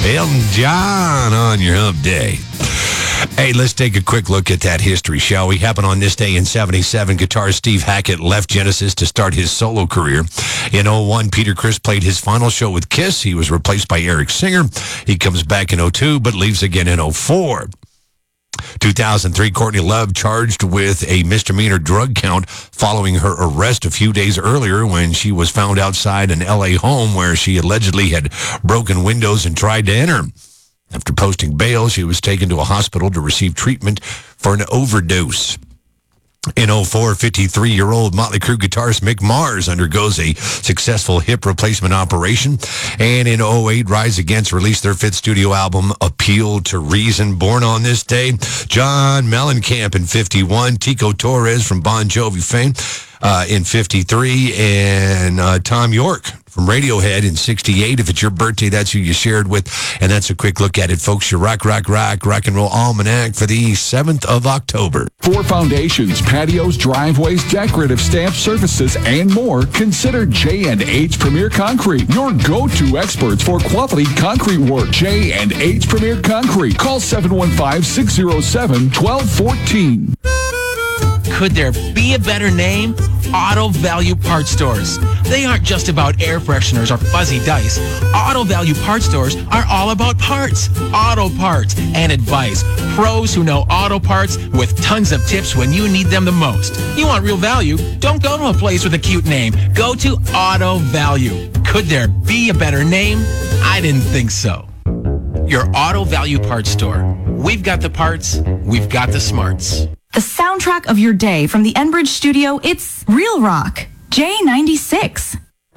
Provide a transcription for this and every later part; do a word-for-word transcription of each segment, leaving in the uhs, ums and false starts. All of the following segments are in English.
Elton John on your hump day. Hey, let's take a quick look at that history, shall we? Happened on this day in seventy-seven. Guitarist Steve Hackett left Genesis to start his solo career. In oh one, Peter Criss played his final show with Kiss. He was replaced by Eric Singer. He comes back in oh two, but leaves again in oh four. two thousand three, Courtney Love charged with a misdemeanor drug count following her arrest a few days earlier when she was found outside an L A home where she allegedly had broken windows and tried to enter. After posting bail, she was taken to a hospital to receive treatment for an overdose. In oh four, fifty-three-year-old Motley Crue guitarist Mick Mars undergoes a successful hip replacement operation. And in oh eight, Rise Against released their fifth studio album, Appeal to Reason. Born on this day, John Mellencamp in fifty-one, Tico Torres from Bon Jovi fame uh, in fifty-three, and uh, Tom York from Radiohead in sixty-eight. If it's your birthday, that's who you shared with. And that's a quick look at it, folks. Your Rock, Rock, Rock, Rock and Roll Almanac for the seventh of October. For foundations, patios, driveways, decorative stamp surfaces, and more, consider J and H Premier Concrete, your go-to experts for quality concrete work. J and H Premier Concrete. Call seven one five, six oh seven, one two one four. Could there be a better name? Auto Value Parts Stores. They aren't just about air fresheners or fuzzy dice. Auto Value Parts Stores are all about parts, auto parts, and advice. Pros who know auto parts with tons of tips when you need them the most. You want real value? Don't go to a place with a cute name. Go to Auto Value. Could there be a better name? I didn't think so. Your Auto Value Parts Store. We've got the parts. We've got the smarts. The soundtrack of your day from the Enbridge studio, it's Real Rock, J ninety-six.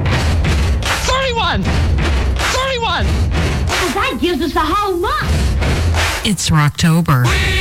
thirty-one! thirty-one! Well, that gives us a whole month. It's Rocktober.